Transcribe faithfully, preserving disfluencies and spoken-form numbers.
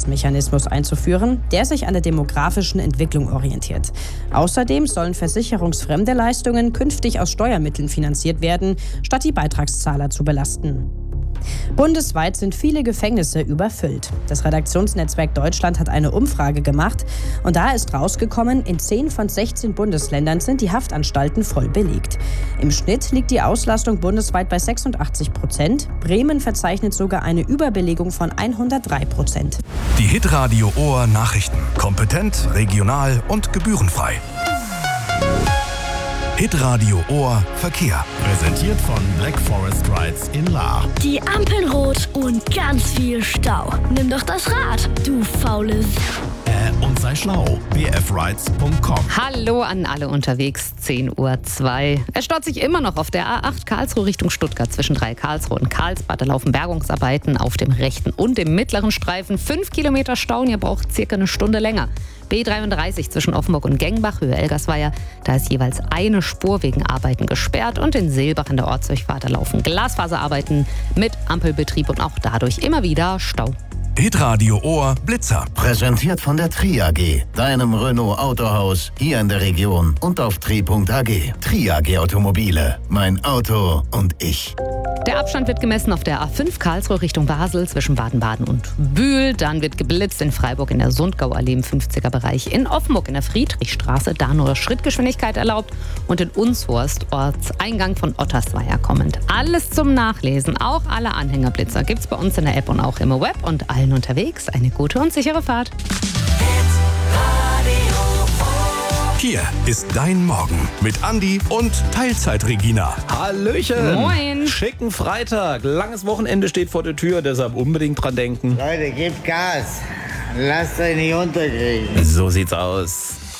Zinsmechanismus einzuführen, der sich an der demografischen Entwicklung orientiert. Außerdem sollen versicherungsfremde Leistungen künftig aus Steuermitteln finanziert werden, statt die Beitragszahler zu belasten. Bundesweit sind viele Gefängnisse überfüllt. Das Redaktionsnetzwerk Deutschland hat eine Umfrage gemacht und da ist rausgekommen, in zehn von sechzehn Bundesländern sind die Haftanstalten voll belegt. Im Schnitt liegt die Auslastung bundesweit bei sechsundachtzig Prozent. Bremen verzeichnet sogar eine Überbelegung von hundertdrei Prozent. Die Hitradio Ohr Nachrichten. Kompetent, regional und gebührenfrei. Hitradio Ohr Verkehr. Präsentiert von Black Forest Rides in Lahr. Die Ampeln rot und ganz viel Stau. Nimm doch das Rad, du faules. Äh, und sei schlau. b f rides punkt com. Hallo an alle unterwegs, zehn Uhr zwei. Es staut sich immer noch auf der A acht Karlsruhe Richtung Stuttgart zwischen drei Karlsruhe und Karlsbad. Da laufen Bergungsarbeiten auf dem rechten und dem mittleren Streifen. Fünf Kilometer Stau und ihr braucht circa eine Stunde länger. B dreiunddreißig zwischen Offenburg und Gengbach, Höhe Elgersweier. Da ist jeweils eine Spur wegen Arbeiten gesperrt. Und in Seelbach in der Ortsdurchfahrt, da laufen Glasfaserarbeiten mit Ampelbetrieb und auch dadurch immer wieder Stau. Hitradio Ohr Blitzer. Präsentiert von der Tri A G, deinem Renault Autohaus hier in der Region und auf tri punkt a g. Tri A G Automobile, mein Auto und ich. Der Abstand wird gemessen auf der A fünf Karlsruhe Richtung Basel zwischen Baden-Baden und Bühl. Dann wird geblitzt in Freiburg in der Sundgauallee im fünfziger Bereich. In Offenburg in der Friedrichstraße, da nur Schrittgeschwindigkeit erlaubt. Und in Unshorst, Ortseingang von Ottersweier kommend. Alles zum Nachlesen, auch alle Anhängerblitzer gibt's bei uns in der App und auch im Web. Und allen unterwegs eine gute und sichere Fahrt. Hier ist dein Morgen mit Andi und Teilzeit-Regina. Hallöchen. Moin. Schicken Freitag. Langes Wochenende steht vor der Tür, deshalb unbedingt dran denken. Leute, gebt Gas. Lasst euch nicht unterkriegen. So sieht's aus.